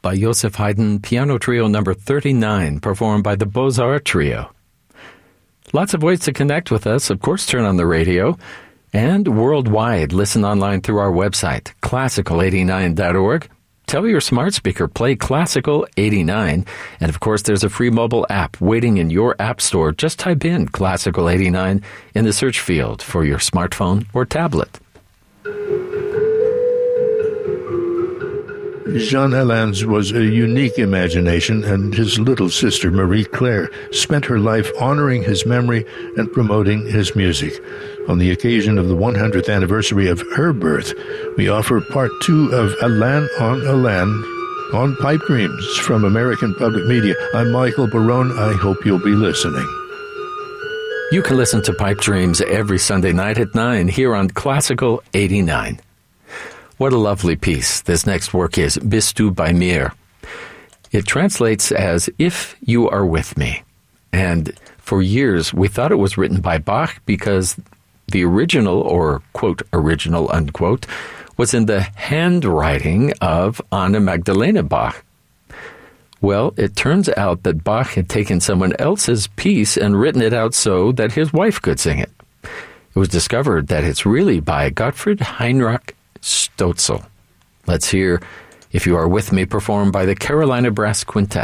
by Joseph Haydn, Piano Trio number 39, performed by the Beaux-Arts Trio. Lots of ways to connect with us. Of course, turn on the radio. And worldwide, listen online through our website, classical89.org. Tell your smart speaker, play Classical 89. And of course, there's a free mobile app waiting in your app store. Just type in Classical 89 in the search field for your smartphone or tablet. Jean Helin's was a unique imagination, and his little sister, Marie-Claire, spent her life honoring his memory and promoting his music. On the occasion of the 100th anniversary of her birth, we offer part 2 of Alain on Pipe Dreams from American Public Media. I'm Michael Barone. I hope you'll be listening. You can listen to Pipe Dreams every Sunday night at 9 here on Classical 89. What a lovely piece. This next work is Bist du bei mir. It translates as If You Are With Me. And for years, we thought it was written by Bach because the original, or quote, original, unquote, was in the handwriting of Anna Magdalena Bach. Well, it turns out that Bach had taken someone else's piece and written it out so that his wife could sing it. It was discovered that it's really by Gottfried Heinrich Stotzel. Let's hear If You Are With Me, performed by the Carolina Brass Quintet.